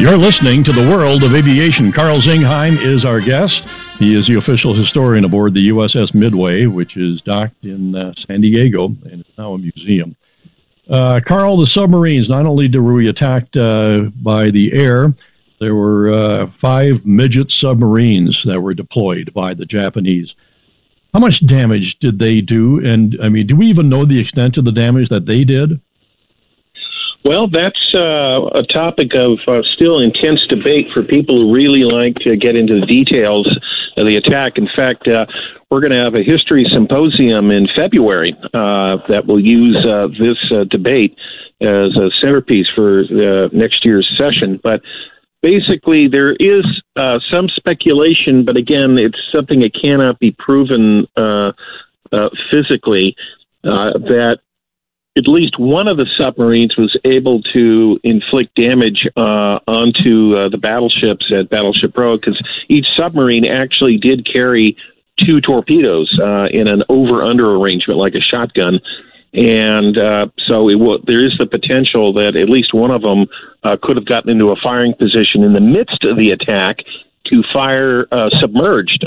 You're listening to the World of Aviation. Carl Zingheim is our guest. He is the official historian aboard the USS Midway, which is docked in San Diego and is now a museum. Carl, the submarines, not only were we attacked by the air, there were 5 midget submarines that were deployed by the Japanese. How much damage did they do? And, I mean, do we even know the extent of the damage that they did? Well, that's a topic of still intense debate for people who really like to get into the details of the attack. In fact, we're going to have a history symposium in February that will use this debate as a centerpiece for next year's session. But basically, there is some speculation, but again, it's something that cannot be proven physically, that at least one of the submarines was able to inflict damage onto the battleships at Battleship Row, because each submarine actually did carry 2 torpedoes in an over-under arrangement, like a shotgun. And so there is the potential that at least one of them could have gotten into a firing position in the midst of the attack to fire submerged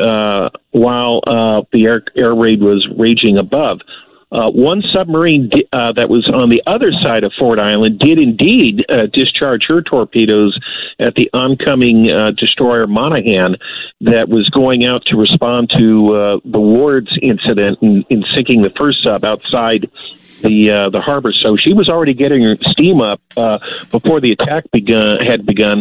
while the air raid was raging above. One submarine that was on the other side of Ford Island did indeed discharge her torpedoes at the oncoming destroyer Monaghan that was going out to respond to the Ward's incident in sinking the first sub outside the harbor. So she was already getting her steam up before the attack had begun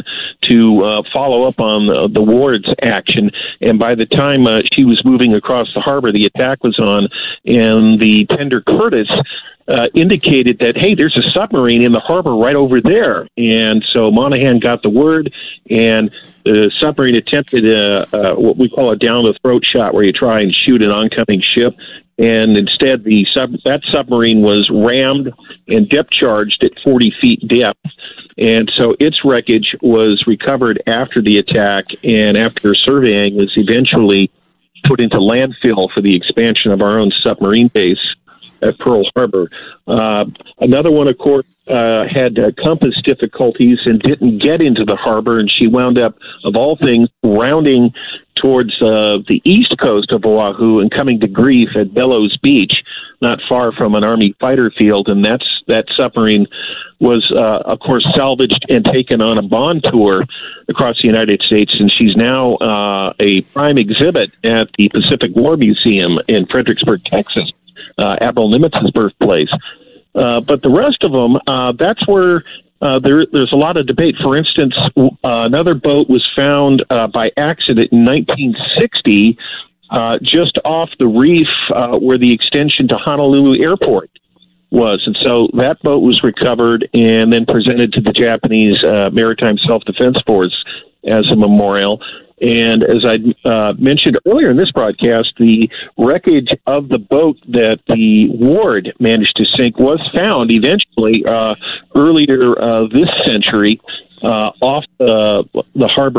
to follow up on the Ward's action. And by the time she was moving across the harbor, the attack was on, and the tender Curtis indicated that, hey, there's a submarine in the harbor right over there. And so Monaghan got the word, and the submarine attempted what we call a down-the-throat shot, where you try and shoot an oncoming ship. And instead, that submarine was rammed and depth charged at 40 feet depth. And so its wreckage was recovered after the attack, and after surveying, was eventually put into landfill for the expansion of our own submarine base at Pearl Harbor. Another one, of course, had compass difficulties and didn't get into the harbor, and she wound up, of all things, rounding towards the east coast of Oahu and coming to grief at Bellows Beach, not far from an Army fighter field. And that submarine was, of course, salvaged and taken on a bond tour across the United States, and she's now a prime exhibit at the Pacific War Museum in Fredericksburg, Texas, Admiral Nimitz's birthplace. But the rest of them, that's where there's a lot of debate. For instance, another boat was found by accident in 1960 just off the reef where the extension to Honolulu Airport was. And so that boat was recovered and then presented to the Japanese Maritime Self-Defense Force as a memorial. And as I mentioned earlier in this broadcast, the wreckage of the boat that the Ward managed to sink was found eventually earlier this century off the harbor